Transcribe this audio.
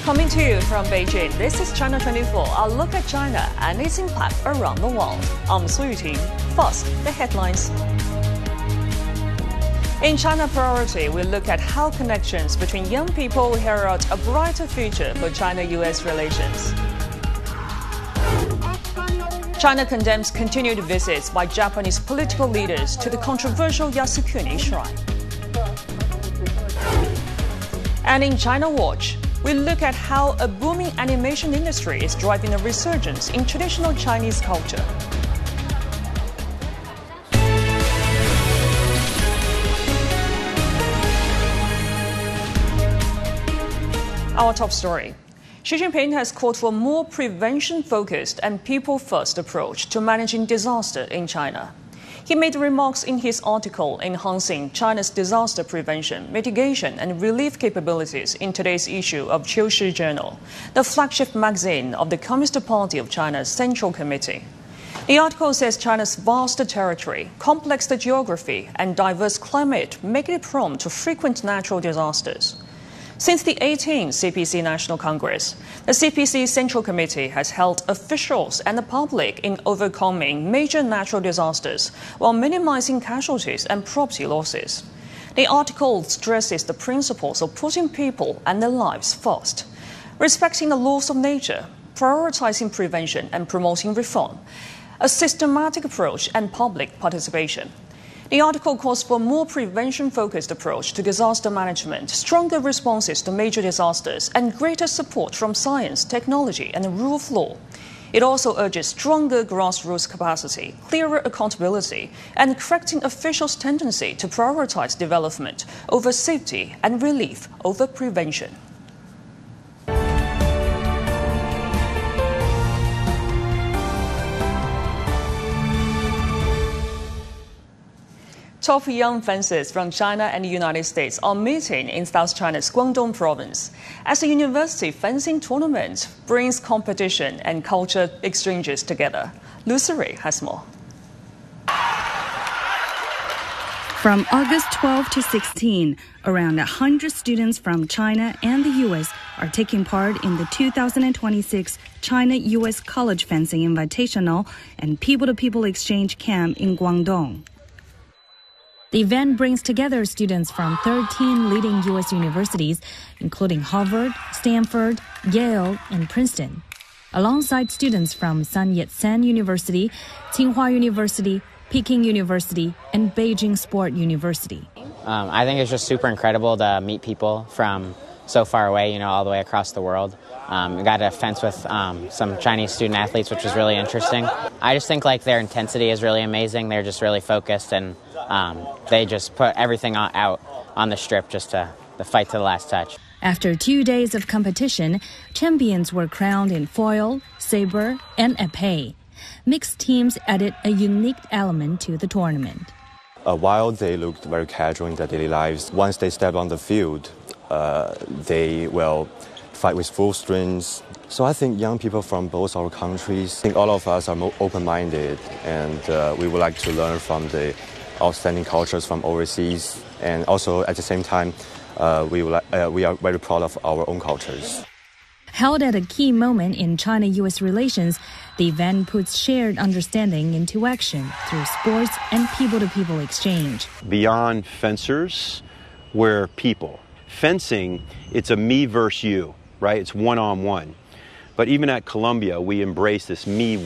Coming to you from Beijing, this is China 24. I'll look at China and its impact around the world. I'm Su Yuting. First, the headlines. In China Priority, we look at how connections between young people herald a brighter future for China-US relations. China condemns continued visits by Japanese political leaders to the controversial Yasukuni Shrine. And in China Watch, we look at how a booming animation industry is driving a resurgence in traditional Chinese culture. Our top story. Xi Jinping has called for a more prevention-focused and people-first approach to managing disaster in China. He made remarks in his article enhancing China's disaster prevention, mitigation and relief capabilities in today's issue of Qiushi Journal, the flagship magazine of the Communist Party of China's Central Committee. The article says China's vast territory, complex geography and diverse climate make it prone to frequent natural disasters. Since the 18th CPC National Congress, the CPC Central Committee has held officials and the public in overcoming major natural disasters while minimizing casualties and property losses. The article stresses the principles of putting people and their lives first, respecting the laws of nature, prioritizing prevention and promoting reform, a systematic approach and public participation. The article calls for a more prevention-focused approach to disaster management, stronger responses to major disasters, and greater support from science, technology, and the rule of law. It also urges stronger grassroots capacity, clearer accountability, and correcting officials' tendency to prioritize development over safety and relief over prevention. Top young fencers from China and the United States are meeting in South China's Guangdong province as a university fencing tournament brings competition and culture exchanges together. Lucy Ray has more. From August 12 to 16, around 100 students from China and the U.S. are taking part in the 2026 China-U.S. College Fencing Invitational and People-to-People Exchange Camp in Guangdong. The event brings together students from 13 leading U.S. universities, including Harvard, Stanford, Yale, and Princeton, alongside students from Sun Yat-sen University, Tsinghua University, Peking University, and Beijing Sport University. I think it's just super incredible to meet people from so far away, all the way across the world. We got to fence with some Chinese student athletes, which was really interesting. I just think their intensity is really amazing. They're just really focused and they just put everything out on the strip just to fight to the last touch. After 2 days of competition, champions were crowned in foil, saber, and épée. Mixed teams added a unique element to the tournament. While they looked very casual in their daily lives, once they step on the field, they will fight with full strings. So I think young people from both our countries, I think all of us are more open-minded, and we would like to learn from the outstanding cultures from overseas. And also at the same time, we are very proud of our own cultures. Held at a key moment in China-U.S. relations, the event puts shared understanding into action through sports and people-to-people exchange. Beyond fencers, we're people. Fencing, it's a me versus you, right? It's one-on-one. But even at Columbia, we embrace this me